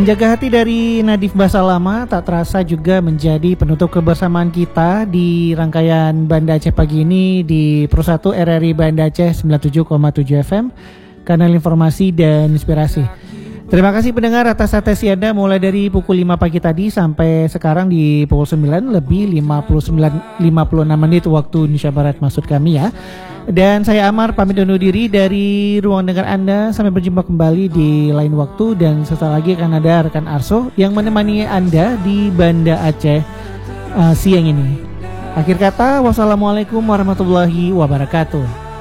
Menjaga hati dari Nadif Basalama tak terasa juga menjadi penutup kebersamaan kita di rangkaian Banda Aceh pagi ini di Pro 1 RRI Banda Aceh 97,7 FM, kanal informasi dan inspirasi. Terima kasih pendengar atas atensi Anda mulai dari pukul 5 pagi tadi sampai sekarang di pukul 9 lebih 56 menit waktu Indonesia Barat maksud kami ya. Dan saya Amar pamit undur diri dari ruang dengar Anda. Sampai berjumpa kembali di lain waktu. Dan sesaat lagi akan ada rekan Arso yang menemani Anda di Banda Aceh siang ini. Akhir kata, wassalamualaikum warahmatullahi wabarakatuh.